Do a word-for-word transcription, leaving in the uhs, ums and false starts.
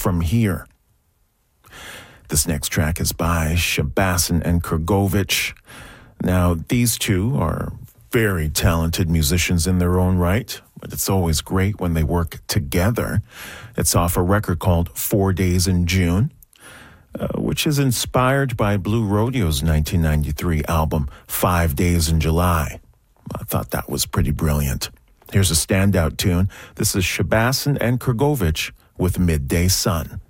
From Here. This next track is by Shabasin and Krgovich. Now, these two are very talented musicians in their own right, but it's always great when they work together. It's off a record called Four Days in June, uh, which is inspired by Blue Rodeo's nineteen ninety-three album Five Days in July. I thought that was pretty brilliant. Here's a standout tune. This is Shabasin and Krgovich with Midday Sun.